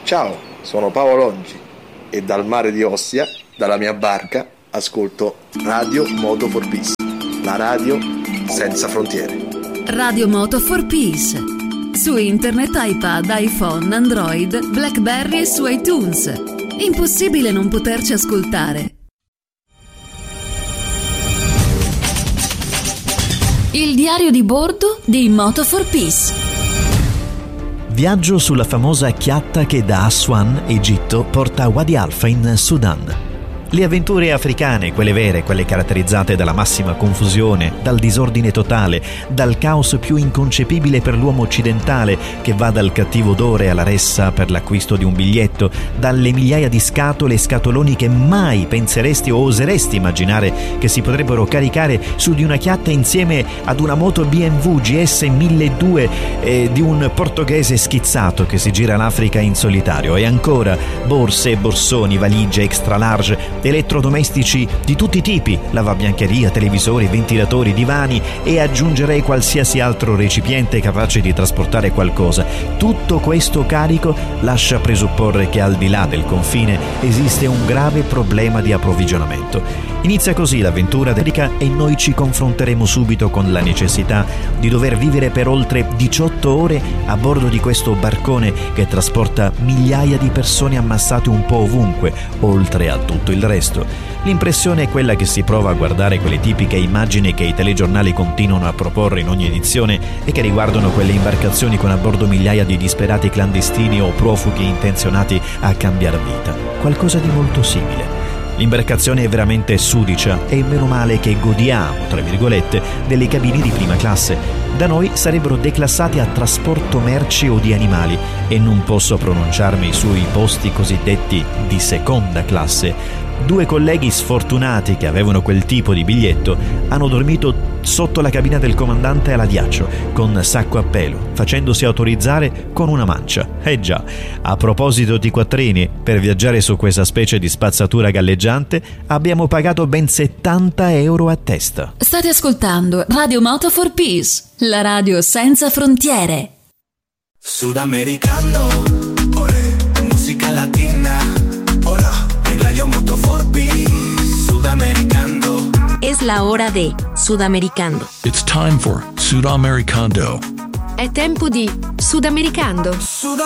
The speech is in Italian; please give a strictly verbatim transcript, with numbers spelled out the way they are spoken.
Ciao, sono Paolo Longi e dal mare di Ostia, dalla mia barca, ascolto Radio Moto for Peace, la radio senza frontiere. Radio Moto for Peace. Su internet, iPad, iPhone, Android, BlackBerry e su iTunes. Impossibile non poterci ascoltare. Il diario di bordo di Moto for Peace. Viaggio sulla famosa chiatta che da Aswan, Egitto, porta a Wadi Halfa in Sudan. Le avventure africane, quelle vere, quelle caratterizzate dalla massima confusione, dal disordine totale, dal caos più inconcepibile per l'uomo occidentale, che va dal cattivo odore alla ressa per l'acquisto di un biglietto, dalle migliaia di scatole e scatoloni che mai penseresti o oseresti immaginare che si potrebbero caricare su di una chiatta insieme ad una moto B M W G S milleduecento eh, di un portoghese schizzato che si gira l'Africa in solitario. E ancora borse, borsoni, valigie extra large, elettrodomestici di tutti i tipi, lavabiancheria, televisori, ventilatori, divani e aggiungerei qualsiasi altro recipiente capace di trasportare qualcosa. Tutto questo carico lascia presupporre che al di là del confine esiste un grave problema di approvvigionamento. Inizia così l'avventura d'Erica e noi ci confronteremo subito con la necessità di dover vivere per oltre diciotto ore a bordo di questo barcone che trasporta migliaia di persone ammassate un po' ovunque, oltre a tutto il resto. L'impressione è quella che si prova a guardare quelle tipiche immagini che i telegiornali continuano a proporre in ogni edizione e che riguardano quelle imbarcazioni con a bordo migliaia di disperati clandestini o profughi intenzionati a cambiare vita. Qualcosa di molto simile. L'imbarcazione è veramente sudicia e meno male che godiamo, tra virgolette, delle cabine di prima classe. Da noi sarebbero declassati a trasporto merci o di animali e non posso pronunciarmi sui posti cosiddetti di seconda classe. Due colleghi sfortunati che avevano quel tipo di biglietto hanno dormito sotto la cabina del comandante all'addiaccio, con sacco a pelo, facendosi autorizzare con una mancia. Eh già, a proposito di quattrini, per viaggiare su questa specie di spazzatura galleggiante abbiamo pagato ben settanta euro a testa. State ascoltando Radio Moto for Peace, la radio senza frontiere. Sudamericano, olé, música latina, hola, en Radio Moto for Peace, Sudamericano. Es la hora de Sudamericano. It's time for Sudamericano. È tempo di Sudamericano. Sudamericano.